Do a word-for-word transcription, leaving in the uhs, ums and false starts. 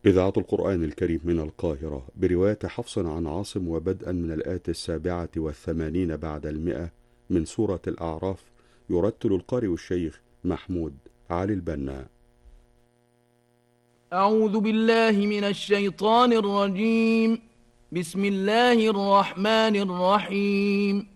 إذاعة القرآن الكريم من القاهرة برواية حفص عن عاصم، وبدءا من الآية السابعة والثمانين بعد المئة من سورة الأعراف، يرتل القارئ الشيخ محمود علي البنا. أعوذ بالله من الشيطان الرجيم. بسم الله الرحمن الرحيم.